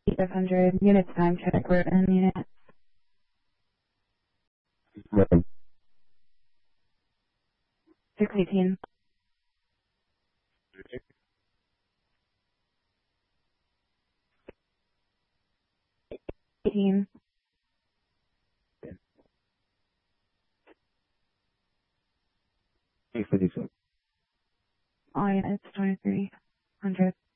500 units time check. We're in unit. Right. 618. 18. Thanks for this. All units 2300.